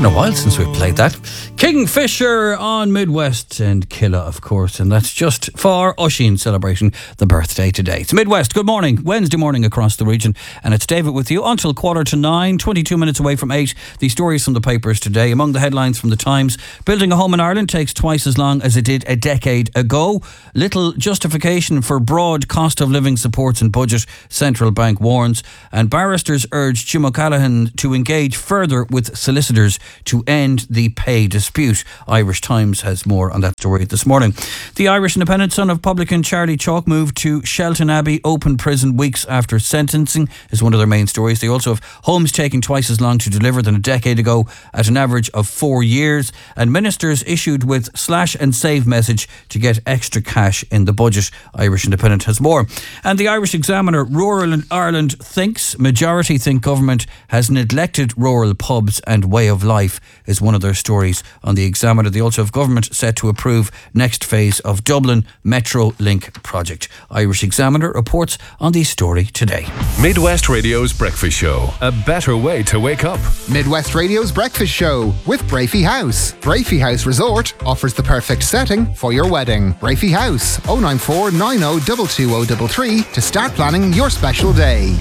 been a while since we've played that. Kingfisher on Midwest and Killa, of course, and that's just for Oisin celebrating the birthday today. It's Midwest. Good morning. Wednesday morning across the region, and it's David with you until 9:15, 22 minutes away from 8. The stories from the papers today. Among the headlines from the Times: building a home in Ireland takes twice as long as it did a decade ago. Little justification for broad cost of living supports and budget, Central Bank warns. And barristers urge Jim O'Callaghan to engage further with solicitors to end the pay dispute. Irish Times has more on that story this morning. The Irish Independent, son of publican Charlie Chalk, moved to Shelton Abbey open prison weeks after sentencing is one of their main stories. They also have homes taking twice as long to deliver than a decade ago at an average of 4 years, and ministers issued with slash and save message to get extra cash in the budget. Irish Independent has more. And the Irish Examiner: rural Ireland thinks, majority think government has neglected rural pubs and way of life is one of their stories on the Examiner. They also have government set to approve next phase of Dublin Metro Link project. Irish Examiner reports on the story today. Midwest Radio's Breakfast Show. A better way to wake up. Midwest Radio's Breakfast Show with Brafey House. Brafey House Resort offers the perfect setting for your wedding. Brafey House, 094 90 22033 to start planning your special day.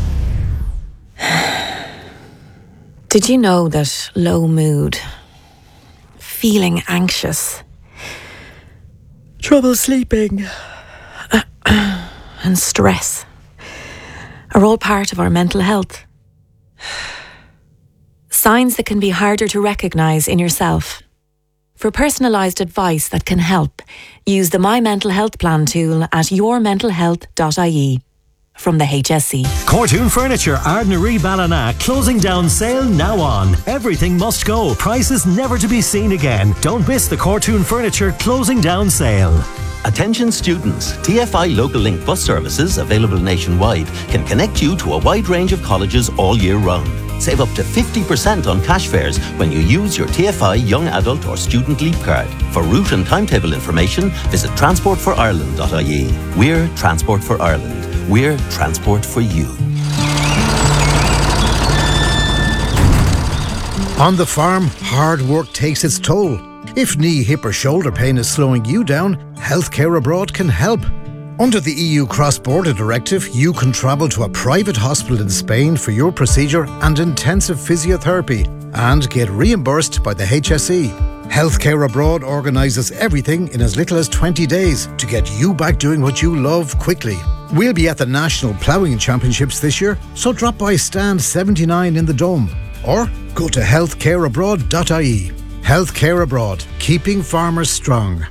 Did you know that low mood, feeling anxious, trouble sleeping, and stress are all part of our mental health? Signs that can be harder to recognise in yourself. For personalised advice that can help, use the My Mental Health Plan tool at yourmentalhealth.ie. From the HSE. Cortoon Furniture, Ardnaree Ballina, closing down sale now on. Everything must go. Prices never to be seen again. Don't miss the Cortoon Furniture closing down sale. Attention students, TFI Local Link bus services, available nationwide, can connect you to a wide range of colleges all year round. Save up to 50% on cash fares when you use your TFI Young Adult or Student Leap Card. For route and timetable information, visit transportforireland.ie. We're Transport for Ireland. We're transport for you. On the farm, hard work takes its toll. If knee, hip or shoulder pain is slowing you down, Healthcare Abroad can help. Under the EU Cross-Border Directive, you can travel to a private hospital in Spain for your procedure and intensive physiotherapy and get reimbursed by the HSE. Healthcare Abroad organises everything in as little as 20 days to get you back doing what you love quickly. We'll be at the National Ploughing Championships this year, so drop by stand 79 in the Dome or go to healthcareabroad.ie. Healthcare Abroad, keeping farmers strong.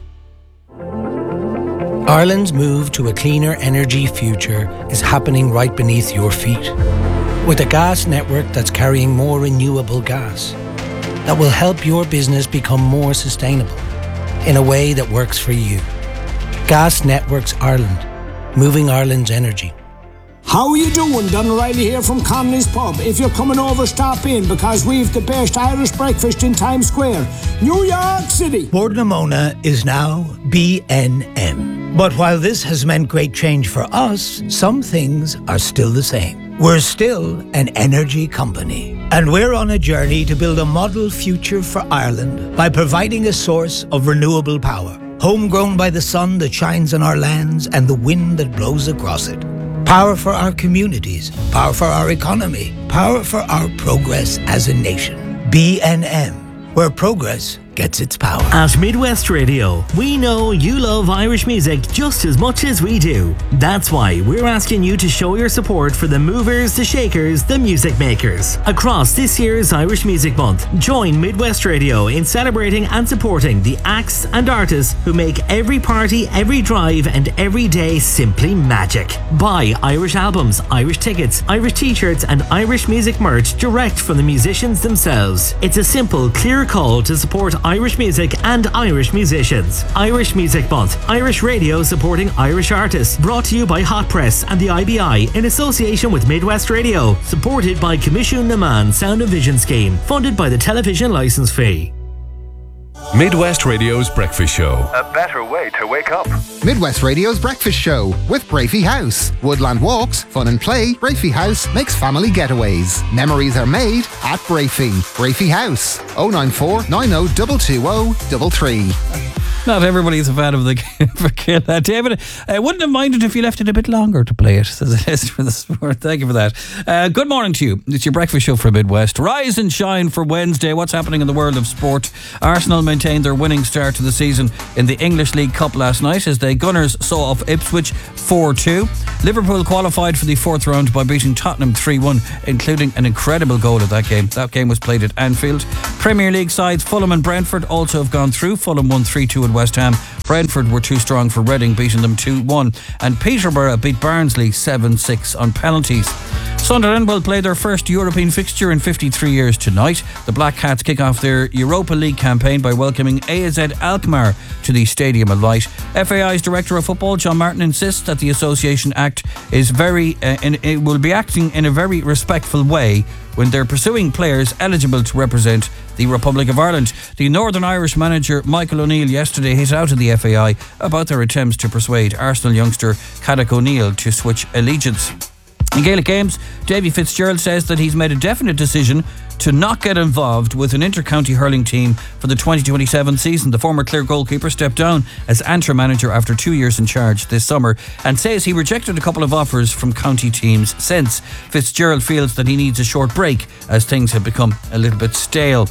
Ireland's move to a cleaner energy future is happening right beneath your feet. With a gas network that's carrying more renewable gas that will help your business become more sustainable in a way that works for you. Gas Networks Ireland, moving Ireland's energy. How are you doing? Don O'Reilly here from Connolly's Pub. If you're coming over, stop in because we've the best Irish breakfast in Times Square, New York City. Bordnamona is now B&M. But while this has meant great change for us, some things are still the same. We're still an energy company. And we're on a journey to build a model future for Ireland by providing a source of renewable power. Homegrown by the sun that shines on our lands and the wind that blows across it. Power for our communities, power for our economy, power for our progress as a nation. B&M, where progress gets its power. At Midwest Radio, we know you love Irish music just as much as we do. That's why we're asking you to show your support for the movers, the shakers, the music makers. Across this year's Irish Music Month, join Midwest Radio in celebrating and supporting the acts and artists who make every party, every drive and every day simply magic. Buy Irish albums, Irish tickets, Irish t-shirts and Irish music merch direct from the musicians themselves. It's a simple, clear call to support Irish music and Irish musicians. Irish Music Month, Irish Radio supporting Irish artists. Brought to you by Hot Press and the IBI in association with Midwest Radio. Supported by Commission Naman Sound and Vision Scheme. Funded by the Television Licence Fee. Midwest Radio's Breakfast Show. A better way to wake up. Midwest Radio's Breakfast Show with Brafey House. Woodland walks, fun and play. Brafey House makes family getaways. Memories are made at Brafey. Brafey House. 094 90 220 33. Not everybody's a fan of the game for Killa. David, I wouldn't have minded if you left it a bit longer to play it, says it is for the sport. Thank you for that. Good morning to you. It's your breakfast show for Midwest. Rise and shine for Wednesday. What's happening in the world of sport? Arsenal maintained their winning start to the season in the English League Cup last night as the Gunners saw off Ipswich 4-2. Liverpool qualified for the fourth round by beating Tottenham 3-1, including an incredible goal at that game. That game was played at Anfield. Premier League sides Fulham and Brentford also have gone through. Fulham won 3-2 at West Ham. Brentford were too strong for Reading, beating them 2-1. And Peterborough beat Barnsley 7-6 on penalties. Sunderland will play their first European fixture in 53 years tonight. The Black Cats kick off their Europa League campaign by welcoming AZ Alkmaar to the Stadium of Light. FAI's Director of Football, John Martin, insists that the Association Act is it will be acting in a very respectful way when they're pursuing players eligible to represent the Republic of Ireland. The Northern Irish manager Michael O'Neill yesterday hit out at the FAI about their attempts to persuade Arsenal youngster Caddick O'Neill to switch allegiance. In Gaelic games, Davy Fitzgerald says that he's made a definite decision to not get involved with an inter-county hurling team for the 2027 season. The former Clare goalkeeper stepped down as Antrim manager after 2 years in charge this summer and says he rejected a couple of offers from county teams since. Fitzgerald feels that he needs a short break as things have become a little bit stale.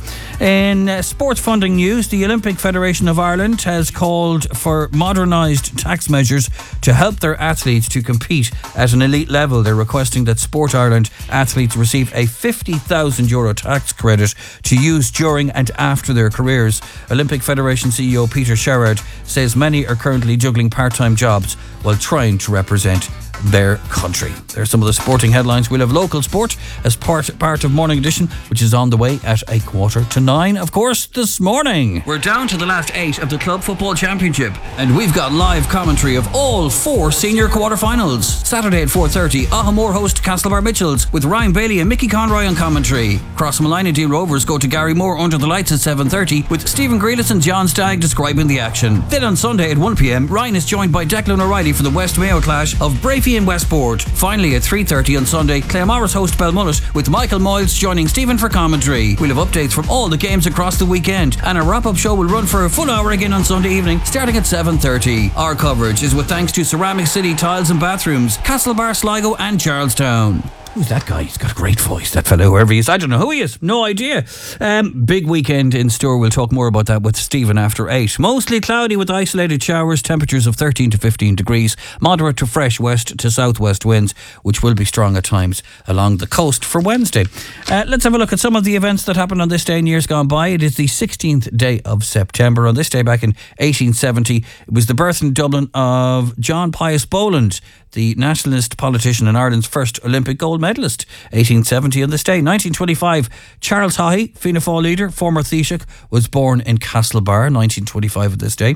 In sports funding news, the Olympic Federation of Ireland has called for modernised tax measures to help their athletes to compete at an elite level. They're requesting that Sport Ireland athletes receive a €50,000 tax credit to use during and after their careers. Olympic Federation CEO Peter Sherrard says many are currently juggling part-time jobs while trying to represent their country. There's some of the sporting headlines. We'll have local sport as part of Morning Edition, which is on the way at 8:45. Of course, this morning we're down to the last 8 of the Club Football Championship, and we've got live commentary of all 4 senior quarterfinals. Saturday at 4:30, Ahamore host Castlebar Mitchells with Ryan Bailey and Mickey Conroy on commentary. Crossmalina D Rovers go to Gary Moore under the lights at 7:30 with Stephen Grealis and John Stagg describing the action. Then on Sunday at 1pm, Ryan is joined by Declan O'Reilly for the West Mayo clash of Brafey and Westport. Finally at 3:30 on Sunday, Claremorris host Belmullet with Michael Moyles joining Stephen for commentary. We'll have updates from all the games across the weekend, and a wrap-up show will run for a full hour again on Sunday evening starting at 7:30. Our coverage is with thanks to Ceramic City Tiles and Bathrooms, Castlebar, Sligo and Charlestown. Who's that guy? He's got a great voice, that fellow, whoever he is. I don't know who he is. No idea. Big weekend in store. We'll talk more about that with Stephen after 8. Mostly cloudy with isolated showers, temperatures of 13 to 15 degrees, moderate to fresh west to southwest winds, which will be strong at times along the coast for Wednesday. Let's have a look at some of the events that happened on this day in years gone by. It is the 16th day of September. On this day back in 1870, it was the birth in Dublin of John Pius Boland, the nationalist politician and Ireland's first Olympic gold medalist. 1870 on this day. 1925, Charles Haughey, Fianna Fáil leader, former Taoiseach, was born in Castlebar. 1925 on this day.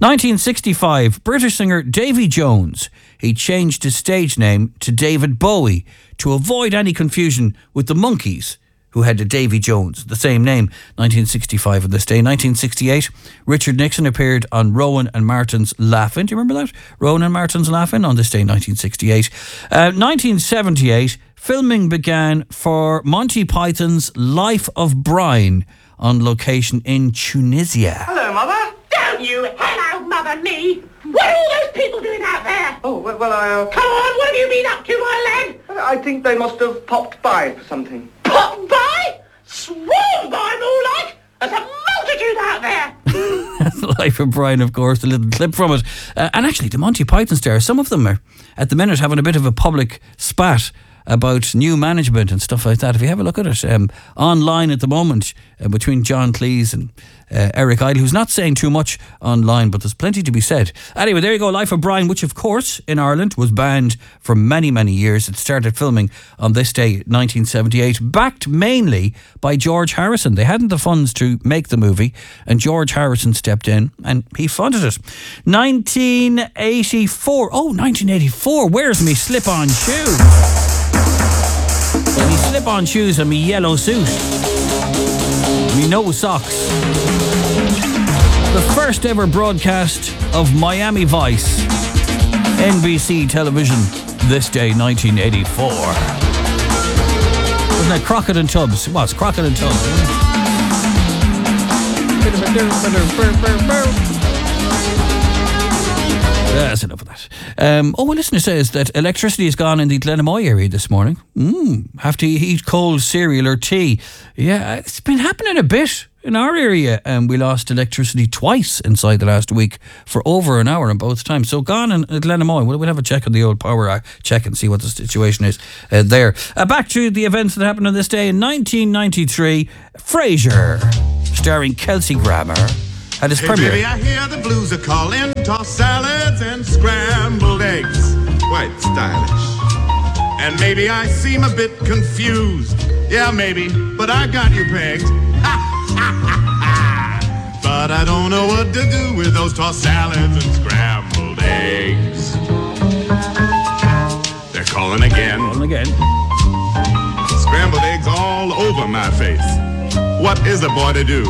1965, British singer Davy Jones. He changed his stage name to David Bowie to avoid any confusion with the Monkees, who had a Davy Jones, the same name. 1965 on this day. 1968, Richard Nixon appeared on Rowan and Martin's Laugh-In. Do you remember that? Rowan and Martin's Laugh-In on this day, 1968. 1978, filming began for Monty Python's Life of Brian on location in Tunisia. Hello, Mother. Don't you hello, Mother me. What are all those people doing out there? Oh, well, I... Come on, what have you been up to, my lad? I think they must have popped by for something. Popped by? Sworn by, more like. There's a multitude out there. The Life of Brian, of course, a little clip from it. And actually, the Monty Python stars, some of them are, at the minute, having a bit of a public spat about new management and stuff like that. If you have a look at it online at the moment, between John Cleese and Eric Idle, who's not saying too much online, but there's plenty to be said. Anyway, there you go, Life of Brian, which of course in Ireland was banned for many, many years. It started filming on this day, 1978, backed mainly by George Harrison. They hadn't the funds to make the movie, and George Harrison stepped in and he funded it. 1984. Oh, 1984. Where's me slip-on shoe? Me slip-on shoes and me yellow suit. Me no socks. The first ever broadcast of Miami Vice, NBC television, this day 1984. Wasn't it Crockett and Tubbs? Well, it's Crockett and Tubbs. That's enough of that. A listener says that electricity is gone in the Glenamoy area this morning. Have to eat cold cereal or tea. Yeah, it's been happening a bit in our area. We lost electricity twice inside the last week for over an hour on both times. So gone in Glenamoy. We'll have a check on the old power check and see what the situation is there. Back to the events that happened on this day. In 1993, Frasier, starring Kelsey Grammer, had his premiere. Baby, I hear the blues are calling. Tossed salads and scrambled eggs. Quite stylish. And maybe I seem a bit confused. Yeah, maybe, but I got you pegged. But I don't know what to do with those tossed salads and scrambled eggs. They're calling again. Scrambled eggs all over my face. What is a boy to do?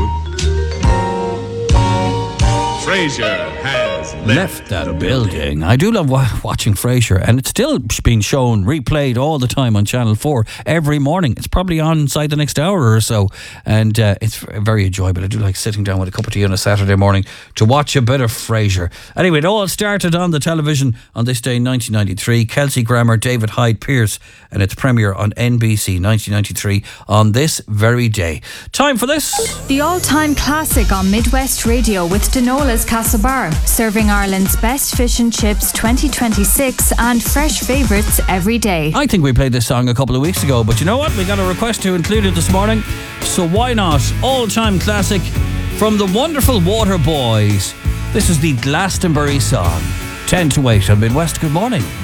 Frasier has left that building. I do love watching Frasier, and it's still being shown, replayed all the time on Channel 4 every morning. It's probably on inside the next hour or so, and it's very enjoyable. I do like sitting down with a cup of tea on a Saturday morning to watch a bit of Frasier. Anyway, it all started on the television on this day in 1993. Kelsey Grammer, David Hyde Pierce, and its premiere on NBC 1993 on this very day. Time for this. The all-time classic on Midwest Radio with Denola's Castlebar, serving Ireland's best fish and chips 2026 and fresh favourites every day. I think we played this song a couple of weeks ago, but you know what? We got a request to include it this morning, so why not? All-time classic from the wonderful Waterboys. This is the Glastonbury song. 10 to 8 on Midwest. Good morning.